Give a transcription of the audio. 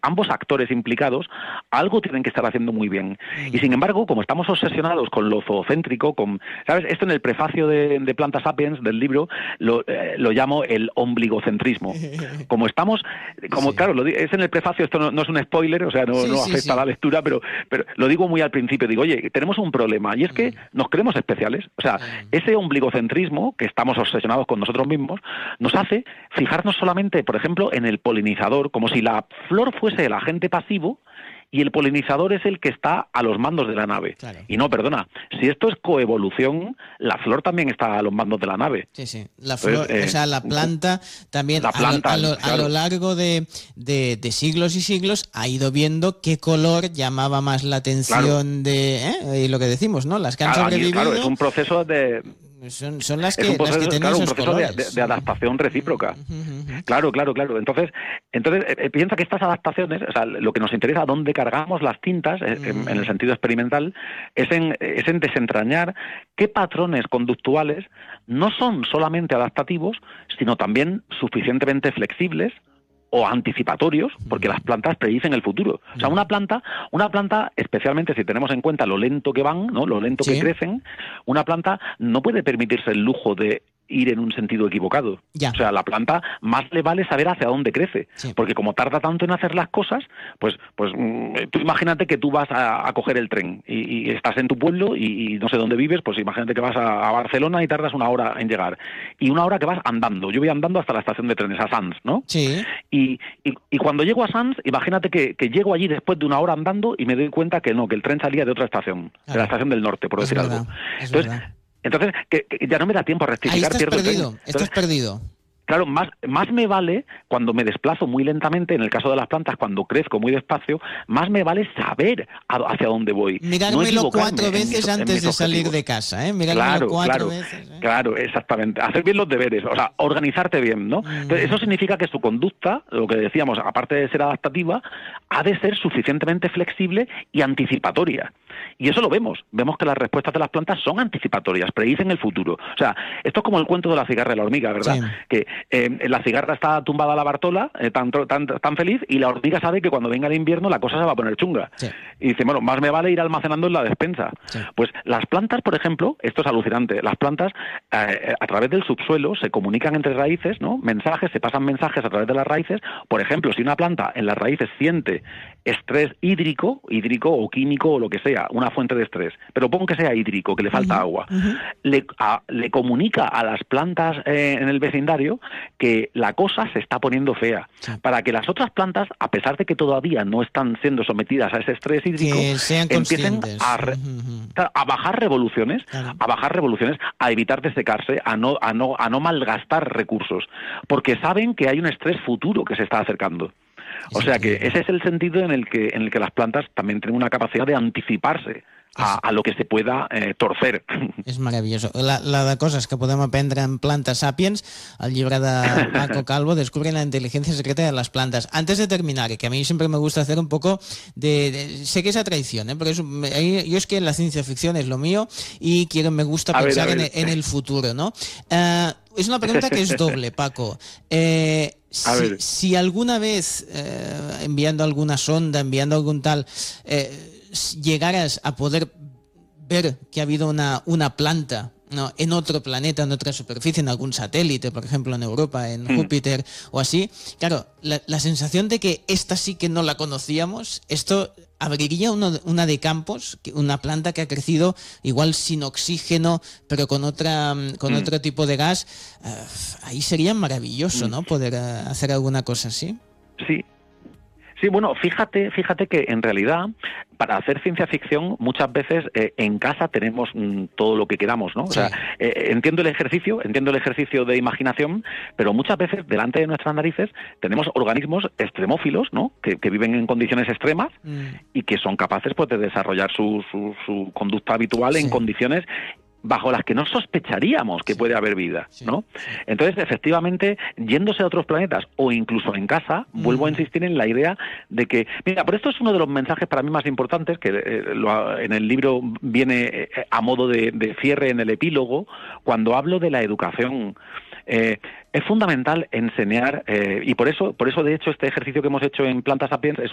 ambos actores implicados algo tienen que estar haciendo muy bien. Y sin embargo, como estamos obsesionados con lo zoocéntrico, ¿sabes? Esto en el prefacio de Planta Sapiens, del libro, lo llamo el ombligocentrismo. Claro, es en el prefacio, esto no es un spoiler, o sea, no afecta a la lectura, pero lo digo muy al principio, digo, oye, tenemos un problema, y es que nos creemos especiales. O sea, ese ombligocentrismo, que estamos obsesionados con nosotros mismos, nos hace fijarnos solamente, por ejemplo, en el polinizador, como si la flor fuese el agente pasivo y el polinizador es el que está a los mandos de la nave. Claro. Y no, perdona, si esto es coevolución, la flor también está a los mandos de la nave. Sí. La flor, la planta también a lo largo de siglos y siglos ha ido viendo qué color llamaba más la atención y lo que decimos, ¿no? Las que han sobrevivido. Claro, es un proceso de... Son las que tienen esos colores. De adaptación recíproca. Claro. Entonces piensa que estas adaptaciones, o sea, lo que nos interesa, dónde cargamos las tintas, en el sentido experimental, es en desentrañar qué patrones conductuales no son solamente adaptativos, sino también suficientemente flexibles o anticipatorios, porque las plantas predicen el futuro. O sea, una planta, especialmente si tenemos en cuenta lo lento que van, ¿no? Lo lento que crecen, una planta no puede permitirse el lujo de ir en un sentido equivocado. Ya. O sea, la planta más le vale saber hacia dónde crece, porque como tarda tanto en hacer las cosas, pues tú imagínate que tú vas a coger el tren y estás en tu pueblo y no sé dónde vives, pues imagínate que vas a Barcelona y tardas 1 hora en llegar, y 1 hora que vas andando. Yo voy andando hasta la estación de trenes, a Sants, ¿no? Sí. Y cuando llego a Sants, imagínate que llego allí después de 1 hora andando y me doy cuenta que el tren salía de otra estación, de la estación del norte, por decir algo. Entonces, que ya no me da tiempo a rectificar. Estás perdido. Claro, más me vale, cuando me desplazo muy lentamente, en el caso de las plantas, cuando crezco muy despacio, más me vale saber hacia dónde voy. Mirármelo 4 veces antes de salir de casa, ¿eh? Mirármelo 4 veces. Claro, exactamente. Hacer bien los deberes, o sea, organizarte bien, ¿no? Entonces, eso significa que su conducta, lo que decíamos, aparte de ser adaptativa, ha de ser suficientemente flexible y anticipatoria. Y eso lo vemos que las respuestas de las plantas son anticipatorias, predicen el futuro. O sea, esto es como el cuento de la cigarra y la hormiga, ¿verdad? Sí. Que la cigarra está tumbada a la bartola, tan feliz, y la hormiga sabe que cuando venga el invierno la cosa se va a poner chunga. Sí. Y dice, bueno, más me vale ir almacenando en la despensa. Sí. Pues las plantas, por ejemplo, esto es alucinante, las plantas a través del subsuelo se comunican entre raíces, ¿no? Se pasan mensajes a través de las raíces. Por ejemplo, si una planta en las raíces siente estrés hídrico o químico o lo que sea, una fuente de estrés, pero pon que sea hídrico, que le falta agua, le comunica a las plantas en el vecindario que la cosa se está poniendo fea, para que las otras plantas, a pesar de que todavía no están siendo sometidas a ese estrés hídrico, empiecen a bajar revoluciones, a evitar desecarse, a no malgastar recursos, porque saben que hay un estrés futuro que se está acercando. O sea que ese es el sentido en el que las plantas también tienen una capacidad de anticiparse a lo que se pueda torcer. És meravelloso. La de coses que podem aprendre en Plantas Sapiens, el llibre de Paco Calvo, descubre la inteligencia secreta de las plantas. Antes de terminar, que a mí siempre me gusta hacer un poco sé que es a traición, pero yo es que la ciencia ficción es lo mío y me gusta pensar en el futuro, ¿no? Es una pregunta que es doble, Paco. Si alguna vez, enviando alguna sonda, enviando algún tal, llegaras a poder ver que ha habido una planta, ¿no?, en otro planeta, en otra superficie, en algún satélite, por ejemplo en Europa, en Júpiter o así, claro, la sensación de que esta sí que no la conocíamos, esto abriría una de campos, una planta que ha crecido igual sin oxígeno, pero con otro tipo de gas. Ahí sería maravilloso, ¿no?, poder hacer alguna cosa así. Sí, bueno, fíjate que en realidad para hacer ciencia ficción muchas veces en casa tenemos todo lo que queramos, ¿no? O sea, entiendo el ejercicio de imaginación, pero muchas veces delante de nuestras narices tenemos organismos extremófilos, ¿no? Que viven en condiciones extremas y que son capaces, pues, de desarrollar su conducta habitual en condiciones bajo las que no sospecharíamos que puede haber vida, ¿no? Entonces, efectivamente, yéndose a otros planetas o incluso en casa, vuelvo a insistir en la idea de que, mira, por esto es uno de los mensajes para mí más importantes, que en el libro viene a modo de cierre en el epílogo, cuando hablo de la educación. Es fundamental enseñar, y por eso de hecho este ejercicio que hemos hecho en Plantas Sapiens es